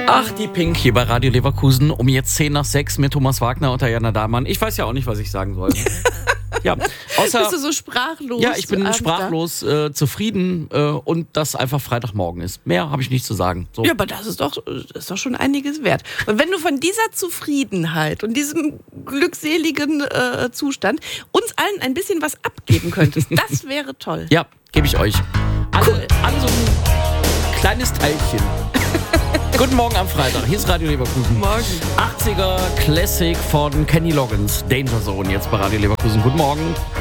Ach, die Pink hier bei Radio Leverkusen um jetzt 5:10 mit Thomas Wagner und Diana Dahlmann. Ich weiß ja auch nicht, was ich sagen soll. Ja, außer, bist du so sprachlos? Ja, ich bin sprachlos, zufrieden und dass einfach Freitagmorgen ist. Mehr habe ich nicht zu sagen. So. Ja, aber das ist doch schon einiges wert. Und wenn du von dieser Zufriedenheit und diesem glückseligen Zustand uns allen ein bisschen was abgeben könntest, das wäre toll. Ja, gebe ich euch. Cool. An so ein kleines Teilchen. Guten Morgen am Freitag. Hier ist Radio Leverkusen. Morgen. 80er Classic von Kenny Loggins. Danger Zone jetzt bei Radio Leverkusen. Guten Morgen.